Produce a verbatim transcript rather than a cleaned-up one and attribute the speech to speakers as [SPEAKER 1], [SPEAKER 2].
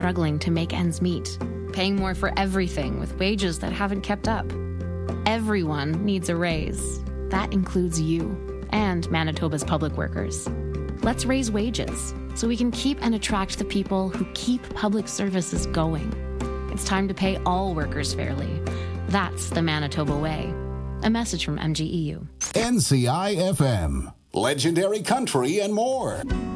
[SPEAKER 1] struggling to make ends meet, paying more for everything with wages that haven't kept up. Everyone needs a raise. That includes you and Manitoba's public workers. Let's raise wages so we can keep and attract the people who keep public services going. It's time to pay all workers fairly. That's the Manitoba way. A message from M G E U.
[SPEAKER 2] N C I F M, legendary country and more.